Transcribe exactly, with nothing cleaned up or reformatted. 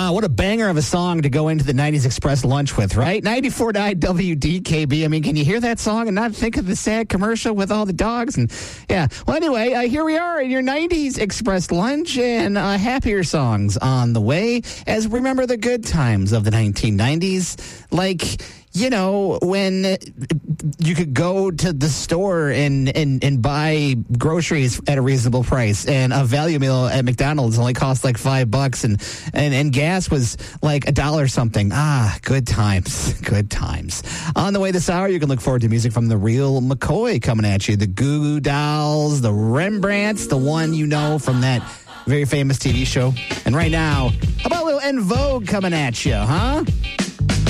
Wow, what a banger of a song to go into the nineties Express lunch with, right? ninety-four point nine W D K B. I mean, can you hear that song and not think of the sad commercial with all the dogs? And yeah. Well, anyway, uh, here we are in your nineties Express lunch, and uh, happier songs on the way as we remember the good times of the nineteen nineties, like, you know, when you could go to the store and, and, and buy groceries at a reasonable price, and a value meal at McDonald's only cost like five bucks, and, and, and gas was like a dollar something. Ah, good times, good times. On the way this hour, you can look forward to music from the Real McCoy coming at you. The Goo Goo Dolls, the Rembrandts, the one you know from that very famous T V show. And right now, how about a little En Vogue coming at you, huh?